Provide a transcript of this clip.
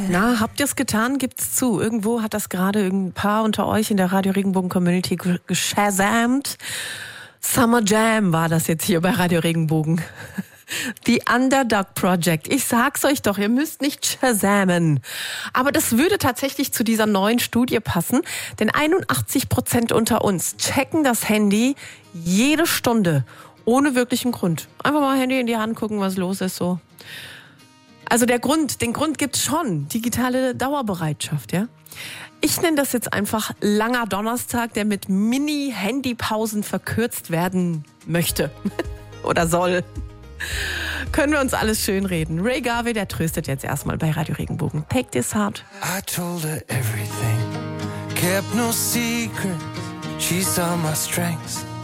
Na, habt ihr es getan? Gibt's zu. Irgendwo hat das gerade ein paar unter euch in der Radio Regenbogen Community geshazamt. Summer Jam war das jetzt hier bei Radio Regenbogen. The Underdog Project. Ich sag's euch doch, ihr müsst nicht shazamen. Aber das würde tatsächlich zu dieser neuen Studie passen, denn 81% unter uns checken das Handy jede Stunde ohne wirklichen Grund. Einfach mal Handy in die Hand gucken, was los ist so. Also den Grund gibt's schon. Digitale Dauerbereitschaft, ja. Ich nenne das jetzt einfach langer Donnerstag, der mit Mini-Handypausen verkürzt werden möchte. Oder soll. Können wir uns alles schön reden. Ray Garvey, der tröstet jetzt erstmal bei Radio Regenbogen. Take this heart. I told her everything, kept no secret. She saw my strengths